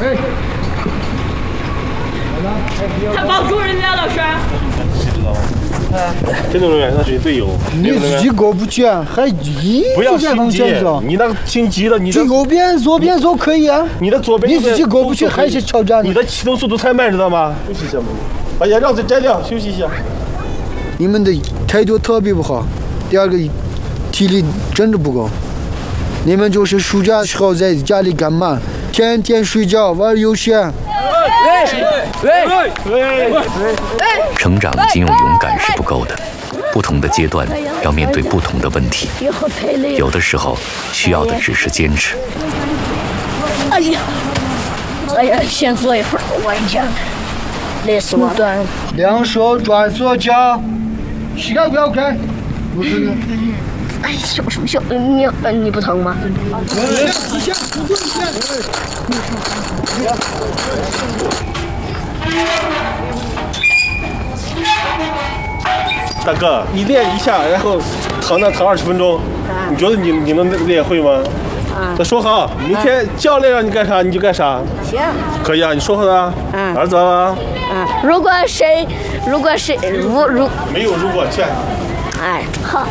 他保住人家老师。 这种人那是队友。 你自己过不去，还一不要边心急，你那个心急了，你的右边、左边走可以啊。 你的左边你自己过不去，还是挑战。 你的启动速度太慢，知道吗？休息一下，把眼罩子摘掉，休息一下。 你们的态度特别不好。第二个，体力真的不够。你们就是暑假时候在家里干嘛？天天睡觉玩游戏。 成长仅有勇敢是不够的，不同的阶段要面对不同的问题，有的时候需要的只是坚持。 哎呀，先坐一会儿，我一天累死我了。 两手转左脚，膝盖不要开。不是。 哎，笑什么笑？你不疼吗？ 大哥，你练一下，然后躺那躺20分钟，你觉得你能练会吗？那说好，明天教练让你干啥你就干啥。 行。 可以啊，你说好的啊。儿子啊。 如果谁没有如果，去。 哎，好。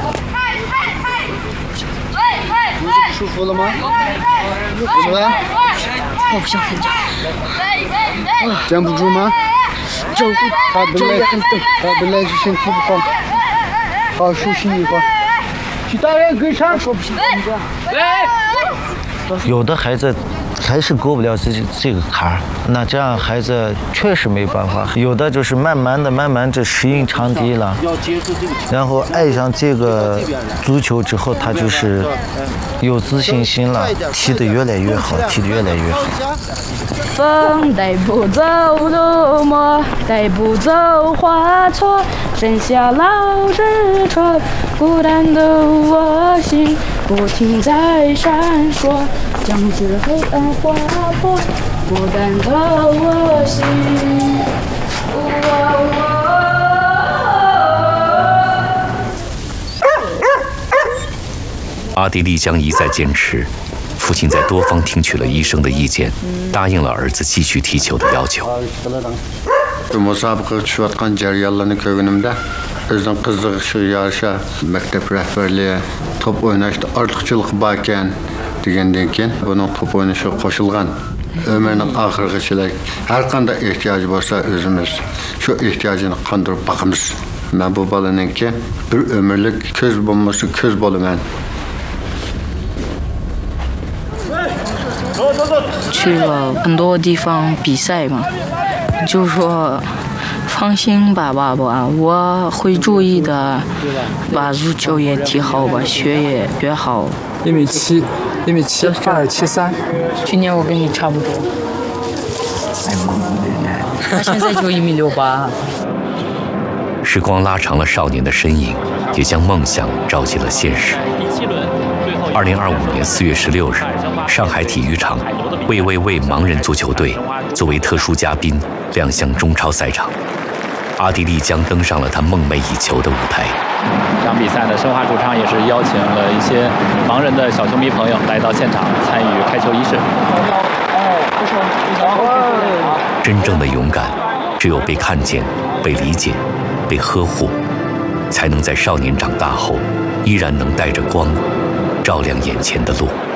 舒服了吗？ 舒服了。我不想睡觉。 站不住吗？ 走路。 他本来就身体不好，好休息一会儿。其他人跟上。说不行。 有的孩子还是过不了这个坎儿，那这样孩子确实没办法。有的就是慢慢地适应场地了，然后爱上这个足球之后，他就是有自信心了，踢得越来越好，踢得越来越好。 风带不走落寞，带不走花错，剩下老纸船，孤单的我心不停在闪烁，将至黑暗划破，孤单的我心。 阿迪丽江一再坚持，父亲在多方听取了医生的意见，答应了儿子继续踢球的要求。 Musobaqaga tushayotgan jarayonlarni ko'rganimda o'zining qiziqishi yarasha maktab rahbarligi top o'ynashda ortiqchilik bor ekan degandan keyin buning top o'ynashga qo'shilgan umrining oxirigacha har qanday ehtiyoji bo'lsa o'zimiz shu ehtiyojini qondirib boqamiz. Men bu bolaninki bir umrlik ko'z bo'lmasa ko'z bo'laman. 去了很多地方比赛嘛，就说放心吧，爸爸，我会注意的，把足球也踢好，把学业学好。 1.7米273。 去年我跟你差不多。他现在就1.68米。 时光拉长了少年的身影，也将梦想照进了现实。2025年4月16日，上海体育场，魏魏魏盲人足球队作为特殊嘉宾亮相中超赛场。阿迪丽江登上了他梦寐以求的舞台。 这场比赛的申花主场也是邀请了一些盲人的小球迷朋友来到现场参与开球仪式。 真正的勇敢，只有被看见、被理解、被呵护，才能在少年长大后，依然能带着光，照亮眼前的路。